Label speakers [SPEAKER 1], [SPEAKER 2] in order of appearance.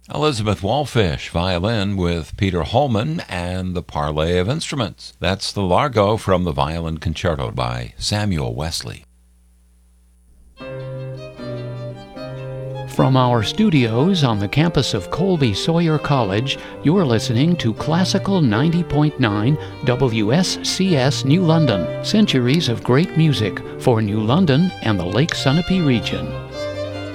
[SPEAKER 1] Elizabeth Wallfish, violin with Peter Holman and the Parley of Instruments. That's the Largo from the Violin Concerto by Samuel Wesley.
[SPEAKER 2] From our studios on the campus of Colby Sawyer College, you're listening to Classical 90.9 WSCS New London. Centuries of great music for New London and the Lake Sunapee region.